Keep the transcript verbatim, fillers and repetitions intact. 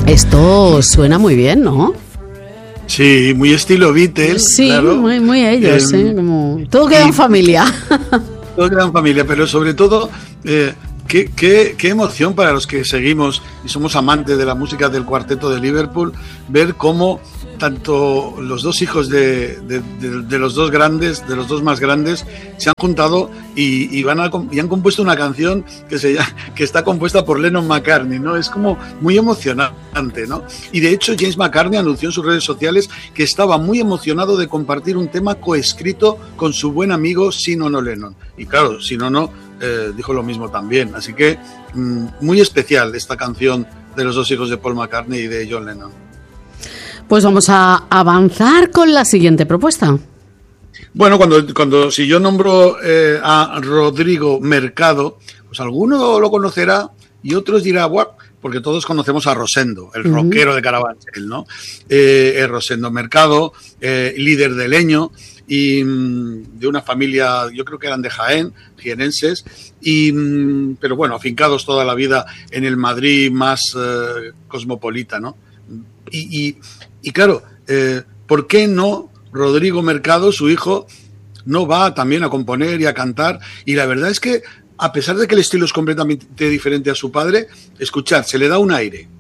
Esto suena muy bien, ¿no? Sí, muy estilo Beatles. Sí, claro. muy, muy ellos, eh, ¿eh? Como todo queda en familia. Todo queda en familia, pero sobre todo, eh, qué, qué, qué emoción para los que seguimos y somos amantes de la música del Cuarteto de Liverpool, ver cómo tanto los dos hijos de, de, de, de los dos grandes, de los dos más grandes, se han juntado y, y, van a, y han compuesto una canción que, se, que está compuesta por Lennon McCartney, ¿no? Es como muy emocionante, ¿no? Y de hecho James McCartney anunció en sus redes sociales que estaba muy emocionado de compartir un tema coescrito con su buen amigo Sinono Lennon. Y claro, Sinono eh, dijo lo mismo también. Así que mmm, muy especial esta canción de los dos hijos de Paul McCartney y de John Lennon. Pues vamos a avanzar con la siguiente propuesta. Bueno, cuando, cuando si yo nombro eh, a Rodrigo Mercado, pues alguno lo conocerá y otros dirá, bueno, porque todos conocemos a Rosendo, el uh-huh. rockero de Carabanchel, ¿no? Eh, eh, Rosendo Mercado, eh, líder de Leño y mm, de una familia, yo creo que eran de Jaén, jienenses, y, mm, pero bueno, afincados toda la vida en el Madrid más eh, cosmopolita, ¿no? Y, y, y claro, eh, ¿por qué no Rodrigo Mercado, su hijo, no va también a componer y a cantar? Y la verdad es que, a pesar de que el estilo es completamente diferente a su padre, escuchad, se le da un aire